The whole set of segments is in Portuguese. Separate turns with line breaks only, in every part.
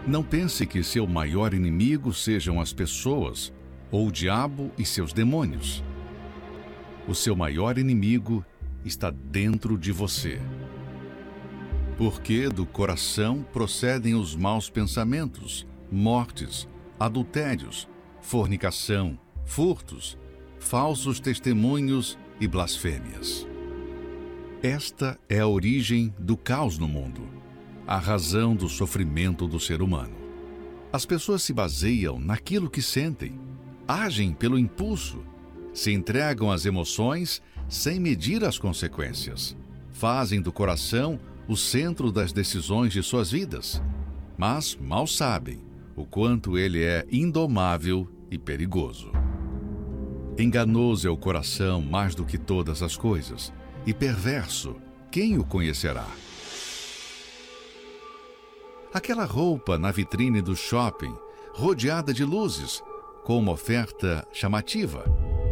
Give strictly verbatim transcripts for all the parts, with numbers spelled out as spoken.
Não pense que seu maior inimigo sejam as pessoas ou o diabo e seus demônios. O seu maior inimigo está dentro de você. Porque do coração procedem os maus pensamentos, mortes, adultérios, fornicação, furtos, falsos testemunhos e blasfêmias. Esta é a origem do caos no mundo, a razão do sofrimento do ser humano. As pessoas se baseiam naquilo que sentem, agem pelo impulso, se entregam às emoções sem medir as consequências, fazem do coração o centro das decisões de suas vidas, mas mal sabem o quanto ele é indomável e perigoso. Enganoso é o coração mais do que todas as coisas, e perverso, quem o conhecerá? Aquela roupa na vitrine do shopping, rodeada de luzes, com uma oferta chamativa.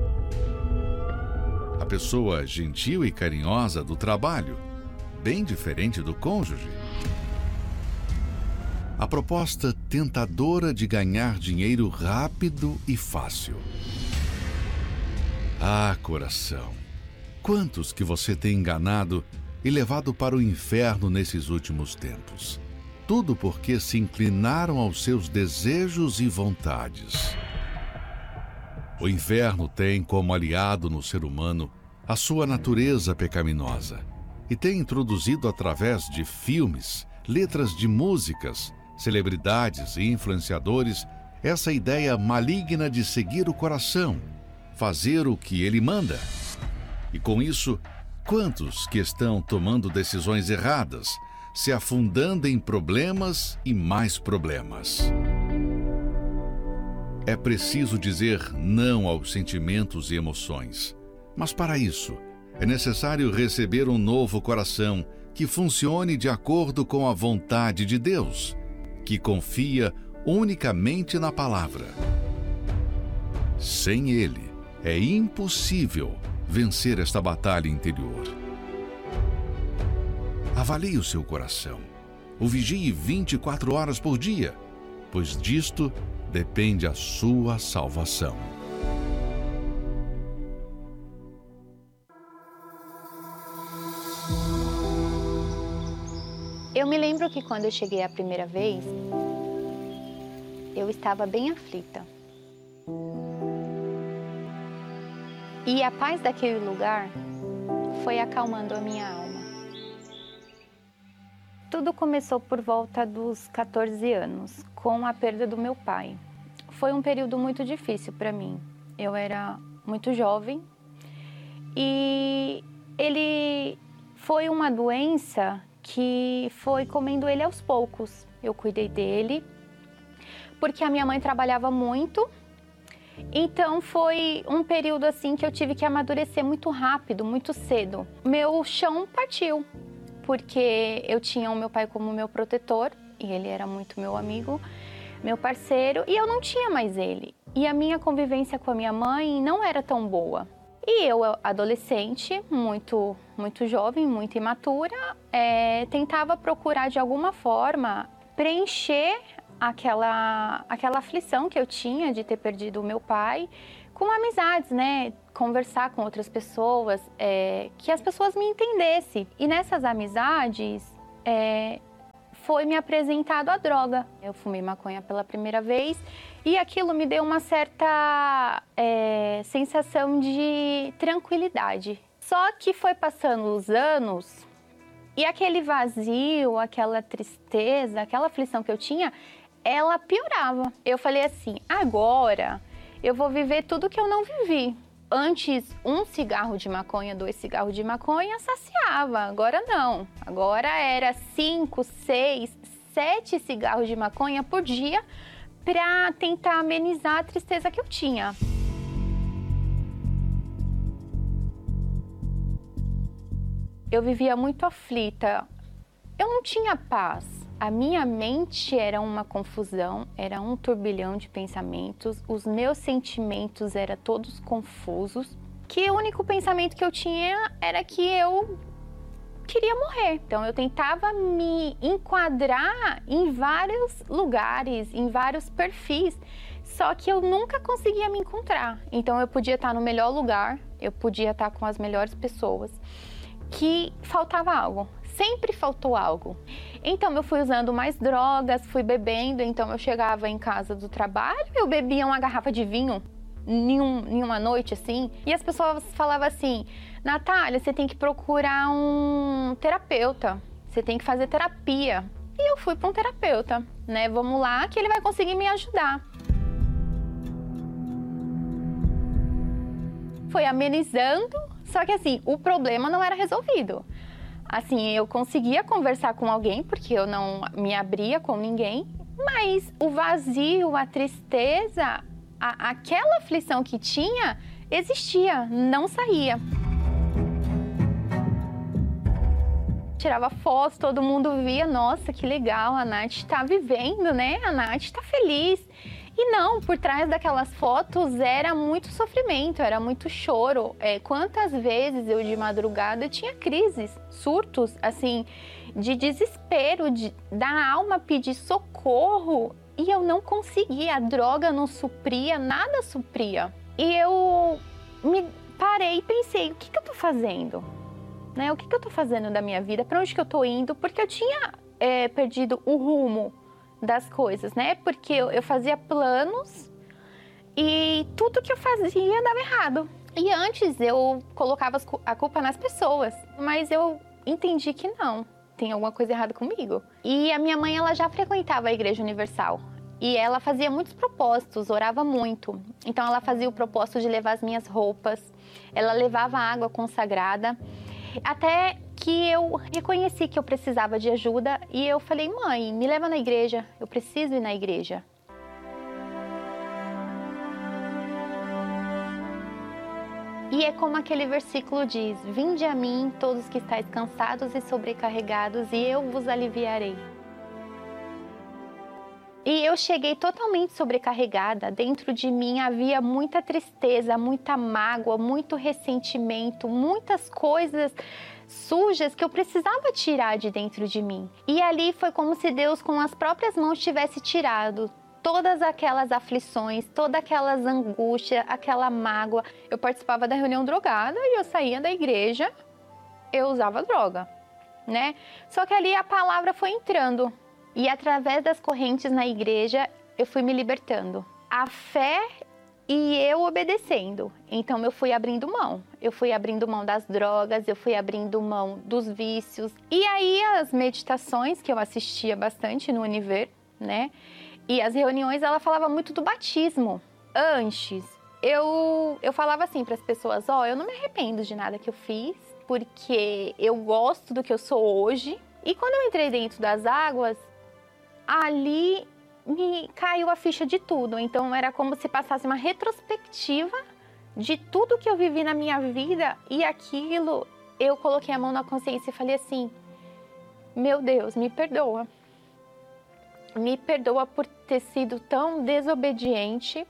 A pessoa gentil e carinhosa do trabalho, bem diferente do cônjuge. A proposta tentadora de ganhar dinheiro rápido e fácil. Ah, coração, quantos que você tem enganado e levado para o inferno nesses últimos tempos? Tudo porque se inclinaram aos seus desejos e vontades. O inferno tem como aliado no ser humano a sua natureza pecaminosa e tem introduzido através de filmes, letras de músicas, celebridades e influenciadores essa ideia maligna de seguir o coração, fazer o que ele manda. E com isso, quantos que estão tomando decisões erradas, se afundando em problemas e mais problemas? É preciso dizer não aos sentimentos e emoções. Mas para isso, é necessário receber um novo coração que funcione de acordo com a vontade de Deus, que confia unicamente na palavra. Sem ele, é impossível vencer esta batalha interior. Avalie o seu coração. O vigie vinte e quatro horas por dia, pois disto depende a sua salvação.
Eu me lembro que quando eu cheguei a primeira vez, eu estava bem aflita. E a paz daquele lugar foi acalmando a minha alma. Tudo começou por volta dos quatorze anos, com a perda do meu pai. Foi um período muito difícil para mim. Eu era muito jovem e ele foi uma doença que foi comendo ele aos poucos. Eu cuidei dele, porque a minha mãe trabalhava muito, então foi um período assim que eu tive que amadurecer muito rápido, muito cedo. Meu chão partiu, porque eu tinha o meu pai como meu protetor, e ele era muito meu amigo, meu parceiro, e eu não tinha mais ele. E a minha convivência com a minha mãe não era tão boa. E eu, adolescente, muito, muito jovem, muito imatura, é, tentava procurar de alguma forma preencher aquela, aquela aflição que eu tinha de ter perdido o meu pai com amizades, né? Conversar com outras pessoas, é, que as pessoas me entendessem. E nessas amizades, é, foi me apresentado a droga. Eu fumei maconha pela primeira vez e aquilo me deu uma certa é, sensação de tranquilidade. Só que foi passando os anos e aquele vazio, aquela tristeza, aquela aflição que eu tinha, ela piorava. Eu falei assim, agora eu vou viver tudo que eu não vivi. Antes, um cigarro de maconha, dois cigarros de maconha saciava. Agora não. Agora era cinco, seis, sete cigarros de maconha por dia para tentar amenizar a tristeza que eu tinha. Eu vivia muito aflita. Eu não tinha paz. A minha mente era uma confusão, era um turbilhão de pensamentos, os meus sentimentos eram todos confusos, que o único pensamento que eu tinha era que eu queria morrer. Então eu tentava me enquadrar em vários lugares, em vários perfis, só que eu nunca conseguia me encontrar. Então eu podia estar no melhor lugar, eu podia estar com as melhores pessoas, que faltava algo, sempre faltou algo. Então eu fui usando mais drogas, fui bebendo, então eu chegava em casa do trabalho, eu bebia uma garrafa de vinho em, um, em uma noite assim, e as pessoas falavam assim: Natália, você tem que procurar um terapeuta, você tem que fazer terapia. E eu fui para um terapeuta, né? Vamos lá que ele vai conseguir me ajudar. Foi amenizando, só que assim, o problema não era resolvido. Assim, eu conseguia conversar com alguém, porque eu não me abria com ninguém, mas o vazio, a tristeza, a, aquela aflição que tinha, existia, não saía. Tirava fotos, todo mundo via, nossa, que legal, a Nath tá vivendo, né? A Nath tá feliz. E não, por trás daquelas fotos era muito sofrimento, era muito choro. É, quantas vezes eu de madrugada tinha crises, surtos, assim, de desespero, de, da alma pedir socorro, e eu não conseguia, a droga não supria, nada supria. E eu me parei e pensei, o que, que eu tô fazendo? Né? O que, que eu tô fazendo da minha vida? Para onde que eu tô indo? Porque eu tinha é, perdido o rumo das coisas, né? Porque eu, eu fazia planos e tudo que eu fazia dava errado. E antes eu colocava a culpa nas pessoas, mas eu entendi que não, tem alguma coisa errada comigo. E a minha mãe, ela já frequentava a Igreja Universal e ela fazia muitos propósitos, orava muito. Então ela fazia o propósito de levar as minhas roupas, ela levava água consagrada, até que eu reconheci que eu precisava de ajuda e eu falei: mãe, me leva na igreja, eu preciso ir na igreja. E é como aquele versículo diz: vinde a mim todos que estáis cansados e sobrecarregados e eu vos aliviarei. E eu cheguei totalmente sobrecarregada, dentro de mim havia muita tristeza, muita mágoa, muito ressentimento, muitas coisas sujas que eu precisava tirar de dentro de mim. E ali foi como se Deus com as próprias mãos tivesse tirado todas aquelas aflições, todas aquelas angústias, aquela mágoa. Eu participava da reunião drogada e eu saía da igreja, eu usava droga, né? Só que ali a palavra foi entrando e através das correntes na igreja eu fui me libertando. A fé e eu obedecendo. Então eu fui abrindo mão. Eu fui abrindo mão das drogas, eu fui abrindo mão dos vícios. E aí as meditações que eu assistia bastante no Univer, né? E as reuniões, ela falava muito do batismo. Antes, eu, eu falava assim para as pessoas: ó, oh, eu não me arrependo de nada que eu fiz, porque eu gosto do que eu sou hoje. E quando eu entrei dentro das águas, ali me caiu a ficha de tudo. Então era como se passasse uma retrospectiva de tudo que eu vivi na minha vida, e aquilo eu coloquei a mão na consciência e falei assim: meu Deus, me perdoa. Me perdoa por ter sido tão desobediente.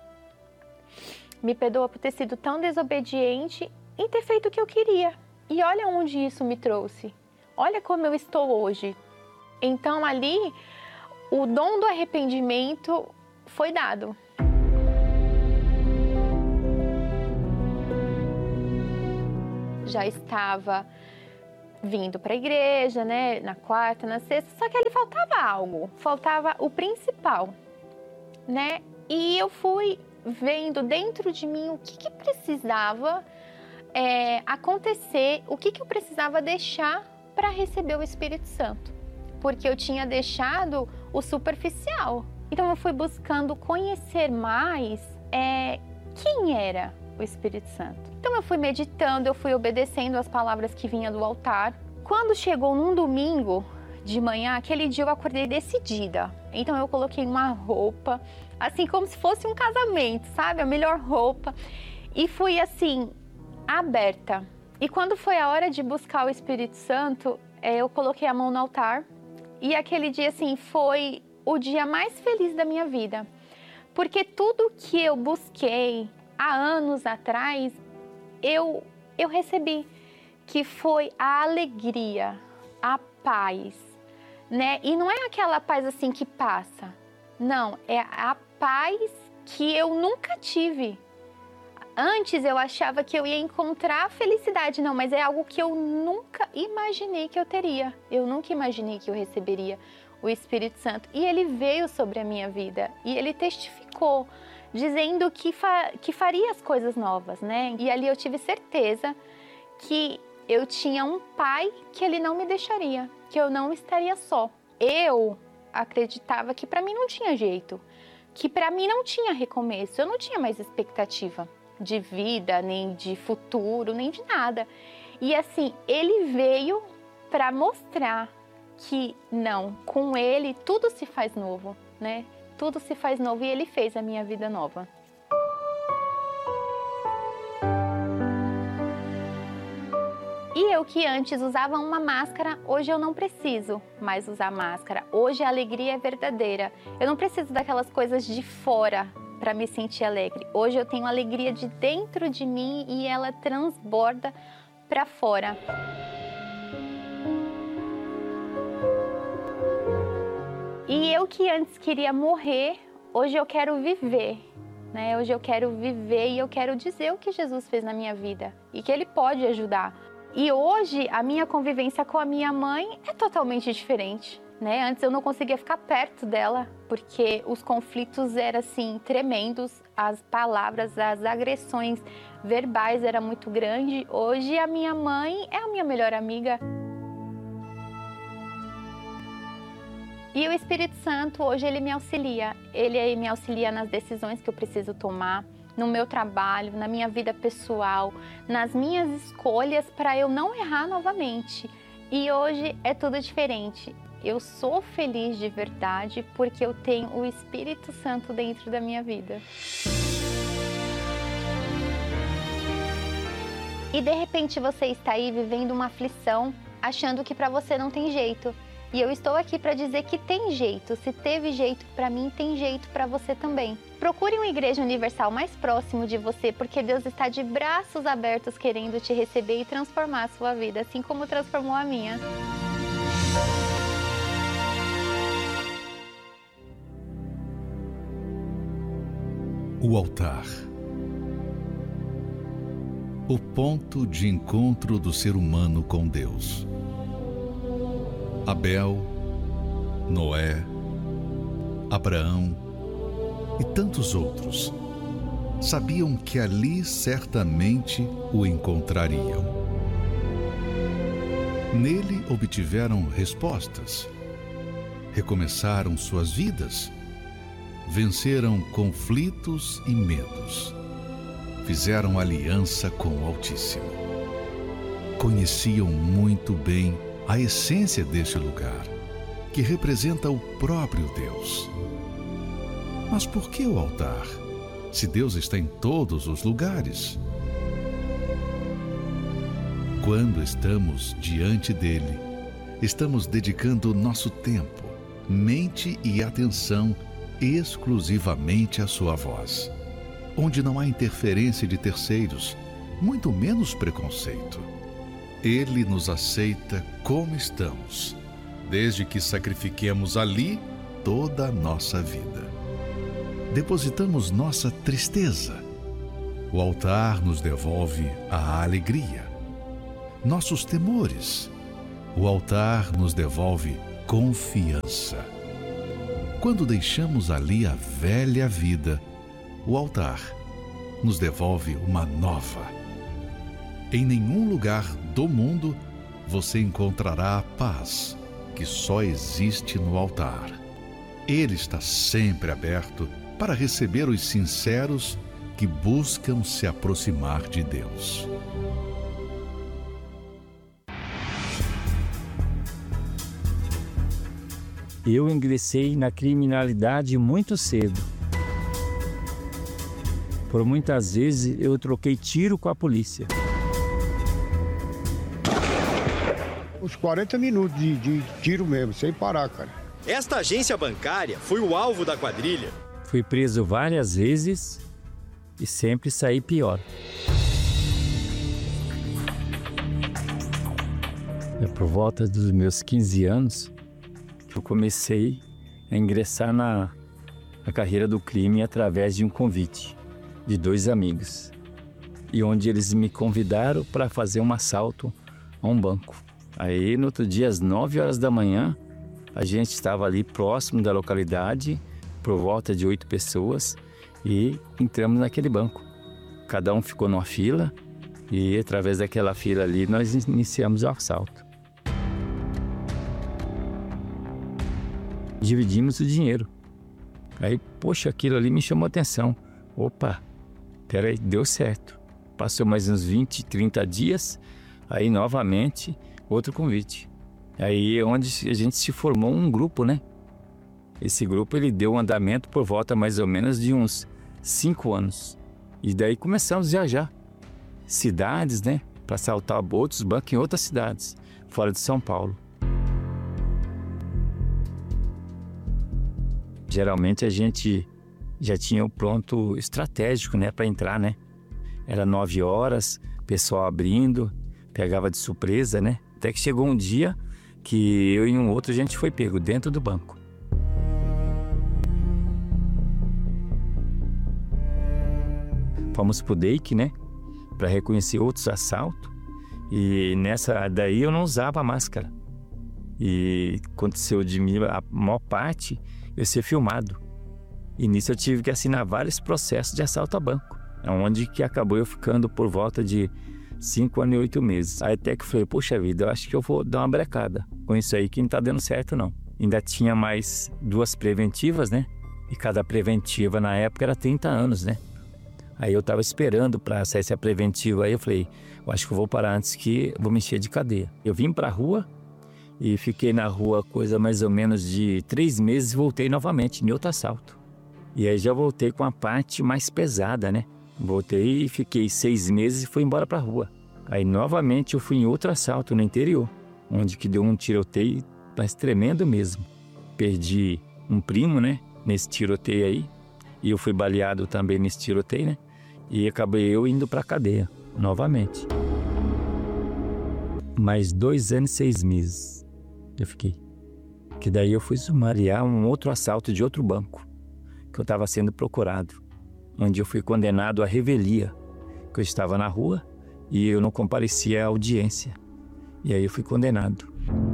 Me perdoa por ter sido tão desobediente e ter feito o que eu queria. E olha onde isso me trouxe. Olha como eu estou hoje. Então ali, o dom do arrependimento foi dado. Já estava vindo para a igreja, né, na quarta, na sexta, só que ali faltava algo, faltava o principal, né? E eu fui vendo dentro de mim o que, que precisava é, acontecer, o que, que eu precisava deixar para receber o Espírito Santo, porque eu tinha deixado o superficial. Então eu fui buscando conhecer mais é, quem era o Espírito Santo. Então eu fui meditando, eu fui obedecendo as palavras que vinham do altar. Quando chegou num domingo de manhã, aquele dia eu acordei decidida. Então eu coloquei uma roupa, assim como se fosse um casamento, sabe? A melhor roupa. E fui assim, aberta. E quando foi a hora de buscar o Espírito Santo, eu coloquei a mão no altar. E aquele dia, assim, foi o dia mais feliz da minha vida. Porque tudo que eu busquei há anos atrás, eu, eu recebi. que foi a alegria, a paz, né? E não é aquela paz assim que passa, não, é a paz que eu nunca tive. Antes eu achava que eu ia encontrar a felicidade, não, mas é algo que eu nunca imaginei que eu teria. Eu nunca imaginei que eu receberia o Espírito Santo. E ele veio sobre a minha vida e ele testificou, dizendo que, fa que faria as coisas novas, né? E ali eu tive certeza que eu tinha um pai que ele não me deixaria, que eu não estaria só. Eu acreditava que para mim não tinha jeito, que para mim não tinha recomeço, eu não tinha mais expectativa de vida, nem de futuro, nem de nada. E assim, ele veio para mostrar que não, com ele tudo se faz novo, né? Tudo se faz novo e ele fez a minha vida nova. E eu que antes usava uma máscara, hoje eu não preciso mais usar máscara. Hoje a alegria é verdadeira. Eu não preciso daquelas coisas de fora para me sentir alegre. Hoje eu tenho alegria de dentro de mim e ela transborda para fora. E eu que antes queria morrer, hoje eu quero viver, né? Hoje eu quero viver e eu quero dizer o que Jesus fez na minha vida e que Ele pode ajudar. E hoje a minha convivência com a minha mãe é totalmente diferente. Né? Antes eu não conseguia ficar perto dela, porque os conflitos eram assim, tremendos, as palavras, as agressões verbais eram muito grandes. Hoje a minha mãe é a minha melhor amiga. E o Espírito Santo, hoje ele me auxilia, ele me auxilia nas decisões que eu preciso tomar, no meu trabalho, na minha vida pessoal, nas minhas escolhas para eu não errar novamente. E hoje é tudo diferente. Eu sou feliz de verdade porque eu tenho o Espírito Santo dentro da minha vida. E de repente você está aí vivendo uma aflição, achando que para você não tem jeito. E eu estou aqui para dizer que tem jeito. Se teve jeito para mim, tem jeito para você também. Procure uma igreja universal mais próximo de você, porque Deus está de braços abertos querendo te receber e transformar a sua vida, assim como transformou a minha.
O altar. O ponto de encontro do ser humano com Deus. Abel, Noé, Abraão e tantos outros sabiam que ali certamente o encontrariam. Nele obtiveram respostas, recomeçaram suas vidas, venceram conflitos e medos, fizeram aliança com o Altíssimo. Conheciam muito bem a essência deste lugar, que representa o próprio Deus. Mas por que o altar, se Deus está em todos os lugares? Quando estamos diante dele, estamos dedicando nosso tempo, mente e atenção exclusivamente à sua voz, onde não há interferência de terceiros, muito menos preconceito. Ele nos aceita como estamos, desde que sacrifiquemos ali toda a nossa vida. Depositamos nossa tristeza. O altar nos devolve a alegria. Nossos temores. O altar nos devolve confiança. Quando deixamos ali a velha vida, o altar nos devolve uma nova. Em nenhum lugar do mundo você encontrará a paz que só existe no altar. Ele está sempre aberto para receber os sinceros que buscam se aproximar de Deus.
Eu ingressei na criminalidade muito cedo. Por muitas vezes eu troquei tiro com a polícia.
Uns quarenta minutos de, de tiro mesmo, sem parar, cara.
Esta agência bancária foi o alvo da quadrilha.
Fui preso várias vezes e sempre saí pior. É por volta dos meus quinze anos que eu comecei a ingressar na, na carreira do crime através de um convite de dois amigos. E onde eles me convidaram para fazer um assalto a um banco. Aí no outro dia, às nove horas da manhã, a gente estava ali próximo da localidade, por volta de oito pessoas, e entramos naquele banco. Cada um ficou numa fila e através daquela fila ali nós iniciamos o assalto. Dividimos o dinheiro. Aí, poxa, aquilo ali me chamou a atenção. Opa, peraí, deu certo. Passou mais uns vinte, trinta dias, aí novamente outro convite. Aí é onde a gente se formou um grupo, né? Esse grupo ele deu um andamento por volta mais ou menos de uns cinco anos. E daí começamos a viajar. Cidades, né? Para assaltar outros bancos em outras cidades, fora de São Paulo. Geralmente a gente já tinha o pronto estratégico, né? Para entrar, né? Era nove horas, pessoal abrindo, pegava de surpresa, né? Até que chegou um dia que eu e um outro a gente foi pego dentro do banco. Fomos pro D E I C, né? Para reconhecer outros assaltos. E nessa daí eu não usava máscara. E aconteceu de mim, a maior parte, eu ser filmado. E nisso eu tive que assinar vários processos de assalto a banco. Onde que acabou eu ficando por volta de cinco anos e oito meses. Aí até que eu falei, poxa vida, eu acho que eu vou dar uma brecada com isso aí que não tá dando certo não. Ainda tinha mais duas preventivas, né? E cada preventiva na época era trinta anos, né? Aí eu tava esperando para sair essa preventiva, aí eu falei, eu acho que eu vou parar antes que eu vou me encher de cadeia. Eu vim pra rua e fiquei na rua coisa mais ou menos de três meses e voltei novamente em outro assalto. E aí já voltei com a parte mais pesada, né? Voltei e fiquei seis meses e fui embora pra rua. Aí novamente eu fui em outro assalto no interior, onde que deu um tiroteio, mas tremendo mesmo. Perdi um primo, né, nesse tiroteio aí, e eu fui baleado também nesse tiroteio, né, e acabei eu indo pra cadeia, novamente. Mais dois anos e seis meses eu fiquei. Que daí eu fui sumariar um outro assalto de outro banco, que eu estava sendo procurado, onde eu fui condenado à revelia, que eu estava na rua e eu não comparecia à audiência. E aí eu fui condenado.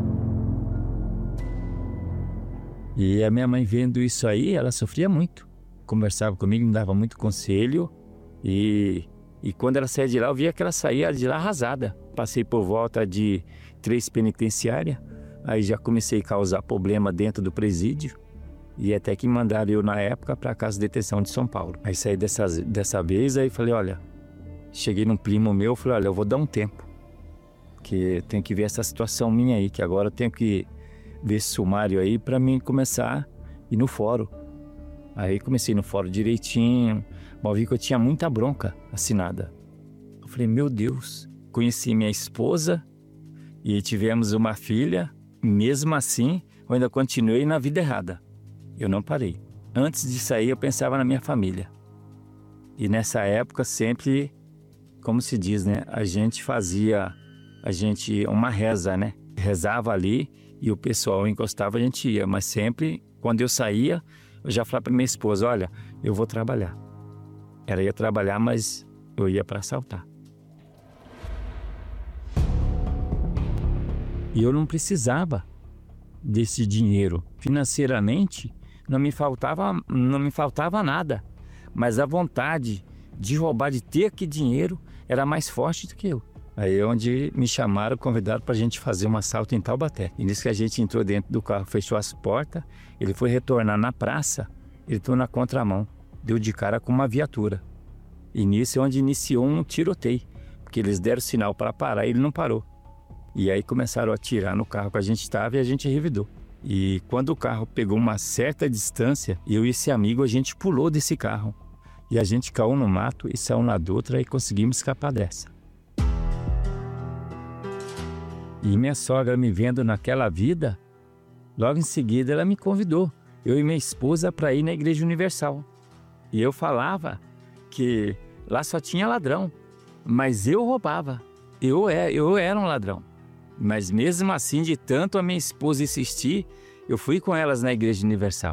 E a minha mãe vendo isso aí, ela sofria muito. Conversava comigo, me dava muito conselho. E, e quando ela saía de lá, eu via que ela saía de lá arrasada. Passei por volta de três penitenciárias, aí já comecei a causar problema dentro do presídio. E até que mandaram eu, na época, para a Casa de Detenção de São Paulo. Aí saí dessa, dessa vez, aí falei, olha, cheguei num primo meu, falei, olha, eu vou dar um tempo. Porque tem que ver essa situação minha aí, que agora eu tenho que ver esse sumário aí para mim começar a ir no fórum. Aí comecei no fórum direitinho, mas vi que eu tinha muita bronca assinada. Eu falei, meu Deus, conheci minha esposa e tivemos uma filha, mesmo assim, eu ainda continuei na vida errada. Eu não parei. Antes de sair, eu pensava na minha família. E nessa época, sempre, como se diz, né? A gente fazia, a gente, uma reza, né? Rezava ali e o pessoal encostava, a gente ia. Mas sempre, quando eu saía, eu já falava para minha esposa, olha, eu vou trabalhar. Ela ia trabalhar, mas eu ia para assaltar. E eu não precisava desse dinheiro. Financeiramente, não me faltava, não me faltava nada. Mas a vontade de roubar, de ter aquele dinheiro, era mais forte do que eu. Aí é onde me chamaram, convidaram para a gente fazer um assalto em Taubaté. E nisso que a gente entrou dentro do carro, fechou as portas, ele foi retornar na praça, ele entrou na contramão, deu de cara com uma viatura. E nisso é onde iniciou um tiroteio, porque eles deram sinal para parar e ele não parou. E aí começaram a atirar no carro que a gente estava e a gente revidou. E quando o carro pegou uma certa distância, eu e esse amigo, a gente pulou desse carro. E a gente caiu no mato e saiu na Dutra e conseguimos escapar dessa. E minha sogra me vendo naquela vida, logo em seguida ela me convidou, eu e minha esposa, para ir na Igreja Universal. E eu falava que lá só tinha ladrão, mas eu roubava. Eu, é, eu era um ladrão. Mas mesmo assim, de tanto a minha esposa insistir, eu fui com elas na Igreja Universal.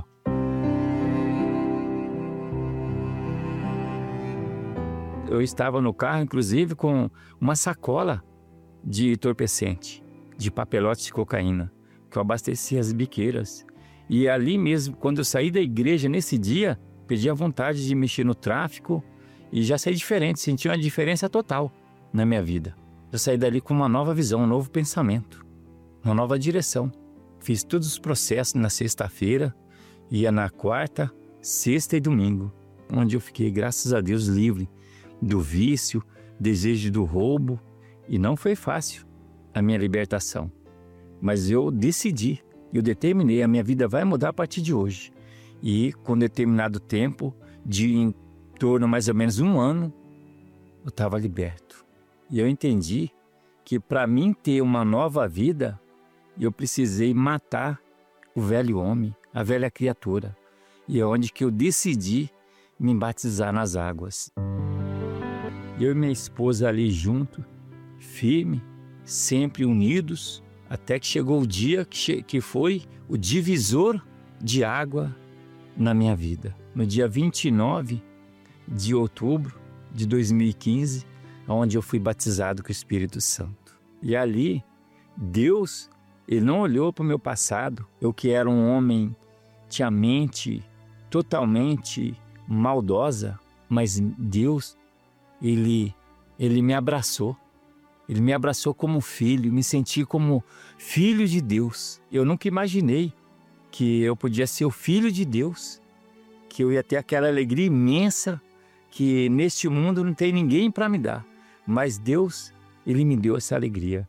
Eu estava no carro, inclusive, com uma sacola de entorpecente, de papelote de cocaína, que eu abastecia as biqueiras. E ali mesmo, quando eu saí da igreja nesse dia, perdi a vontade de mexer no tráfico e já saí diferente, senti uma diferença total na minha vida. Eu saí dali com uma nova visão, um novo pensamento, uma nova direção. Fiz todos os processos na sexta-feira, ia na quarta, sexta e domingo, onde eu fiquei, graças a Deus, livre do vício, desejo do roubo. E não foi fácil a minha libertação. Mas eu decidi, eu determinei, a minha vida vai mudar a partir de hoje. E com determinado tempo, de em torno mais ou menos um ano, eu estava liberto. E eu entendi que para mim ter uma nova vida, eu precisei matar o velho homem, a velha criatura. E é onde que eu decidi me batizar nas águas. Eu e minha esposa ali junto, firme, sempre unidos, até que chegou o dia que, che- que foi o divisor de água na minha vida. No dia vinte e nove de outubro de dois mil e quinze, onde eu fui batizado com o Espírito Santo. E ali, Deus, Ele não olhou para o meu passado, eu que era um homem, tinha mente totalmente maldosa, mas Deus, Ele, Ele me abraçou. Ele me abraçou como filho, me senti como filho de Deus. Eu nunca imaginei que eu podia ser o filho de Deus, que eu ia ter aquela alegria imensa que neste mundo não tem ninguém para me dar. Mas Deus, Ele me deu essa alegria.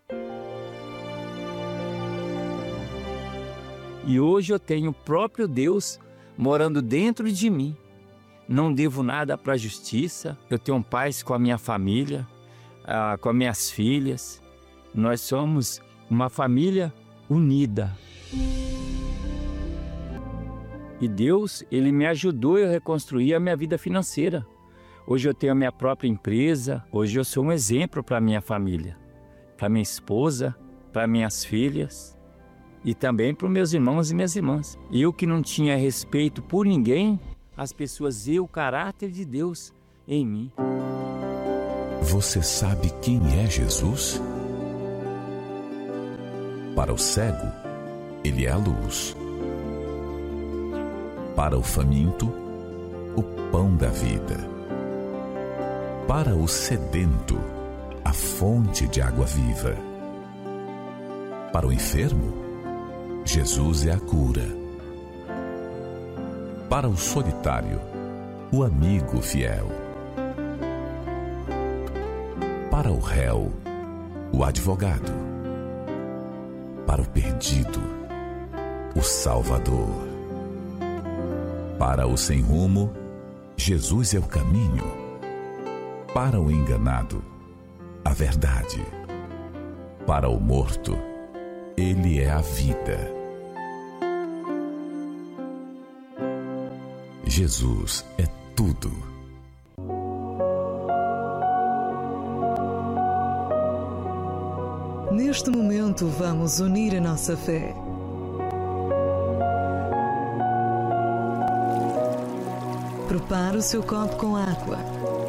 E hoje eu tenho o próprio Deus morando dentro de mim. Não devo nada para a justiça, eu tenho paz com a minha família, ah, com as minhas filhas. Nós somos uma família unida. E Deus, Ele me ajudou a reconstruir a minha vida financeira. Hoje eu tenho a minha própria empresa, hoje eu sou um exemplo para a minha família, para minha esposa, para minhas filhas e também para os meus irmãos e minhas irmãs. Eu que não tinha respeito por ninguém, as pessoas viam o caráter de Deus em mim.
Você sabe quem é Jesus? Para o cego, Ele é a luz. Para o faminto, o pão da vida. Para o sedento, a fonte de água viva. Para o enfermo, Jesus é a cura. Para o solitário, o amigo fiel. Para o réu, o advogado. Para o perdido, o Salvador. Para o sem rumo, Jesus é o caminho. Para o enganado, a verdade. Para o morto, Ele é a vida. Jesus é tudo.
Neste momento, vamos unir a nossa fé. Prepare o seu copo com água.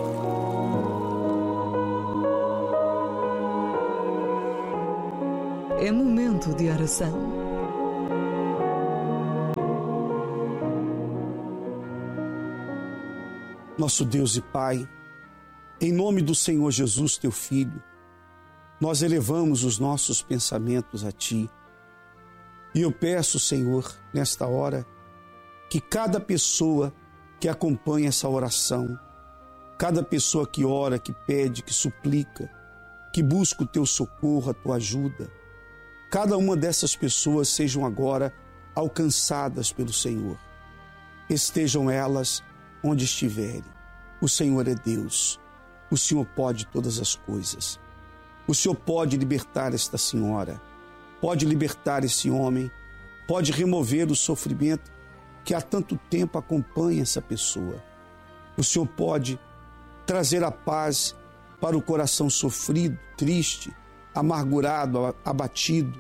É momento de oração.
Nosso Deus e Pai, em nome do Senhor Jesus, Teu Filho, nós elevamos os nossos pensamentos a Ti. E eu peço, Senhor, nesta hora, que cada pessoa que acompanha essa oração, cada pessoa que ora, que pede, que suplica, que busca o Teu socorro, a Tua ajuda, cada uma dessas pessoas sejam agora alcançadas pelo Senhor. Estejam elas onde estiverem. O Senhor é Deus. O Senhor pode todas as coisas. O Senhor pode libertar esta senhora, pode libertar esse homem, pode remover o sofrimento que há tanto tempo acompanha essa pessoa. O Senhor pode trazer a paz para o coração sofrido, triste, amargurado, abatido.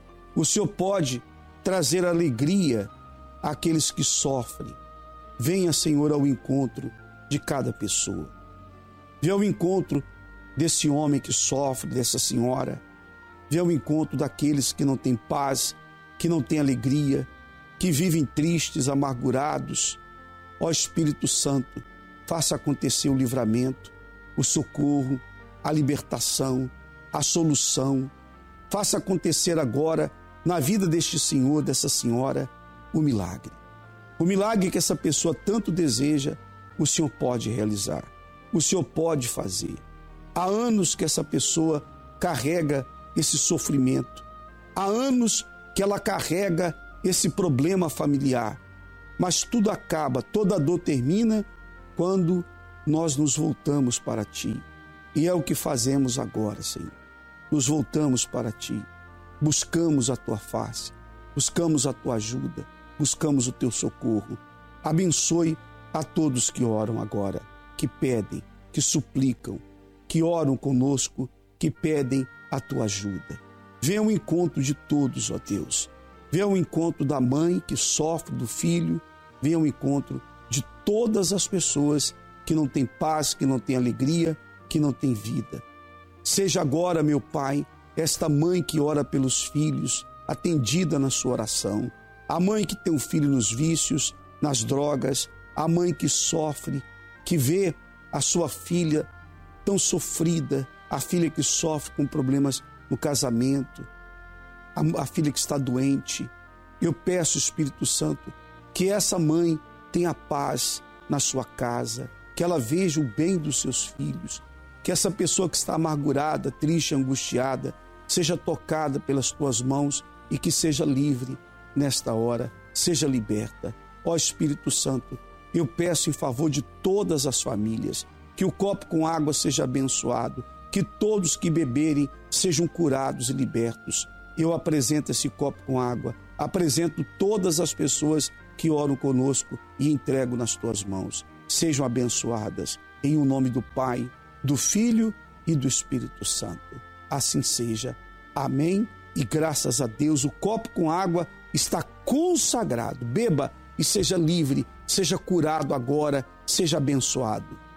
O Senhor pode trazer alegria àqueles que sofrem. Venha, Senhor, ao encontro de cada pessoa. Venha ao encontro desse homem que sofre, dessa senhora. Venha ao encontro daqueles que não têm paz, que não têm alegria, que vivem tristes, amargurados. Ó Espírito Santo, faça acontecer o livramento, o socorro, a libertação, a solução. Faça acontecer agora, na vida deste senhor, dessa senhora, o milagre. O milagre que essa pessoa tanto deseja, o Senhor pode realizar. O Senhor pode fazer. Há anos que essa pessoa carrega esse sofrimento. Há anos que ela carrega esse problema familiar. Mas tudo acaba, toda dor termina quando nós nos voltamos para Ti. E é o que fazemos agora, Senhor. Nos voltamos para Ti. Buscamos a Tua face. Buscamos a Tua ajuda. Buscamos o Teu socorro. Abençoe a todos que oram agora, que pedem, que suplicam, que oram conosco, que pedem a Tua ajuda. Venha ao encontro de todos, ó Deus. Venha ao encontro da mãe que sofre do filho. Venha ao encontro de todas as pessoas que não têm paz, que não têm alegria, que não têm vida. Seja agora, meu Pai, esta mãe que ora pelos filhos, atendida na sua oração. A mãe que tem um filho nos vícios, nas drogas. A mãe que sofre, que vê a sua filha tão sofrida. A filha que sofre com problemas no casamento. A, a filha que está doente. Eu peço, Espírito Santo, que essa mãe tenha paz na sua casa. Que ela veja o bem dos seus filhos. Que essa pessoa que está amargurada, triste, angustiada, seja tocada pelas tuas mãos e que seja livre nesta hora, seja liberta. Ó Espírito Santo, eu peço em favor de todas as famílias, que o copo com água seja abençoado, que todos que beberem sejam curados e libertos. Eu apresento esse copo com água, apresento todas as pessoas que oram conosco e entrego nas tuas mãos. Sejam abençoadas, em o nome do Pai, do Filho e do Espírito Santo. Assim seja. Amém. E graças a Deus, o copo com água está consagrado. Beba e seja livre, seja curado agora, seja abençoado.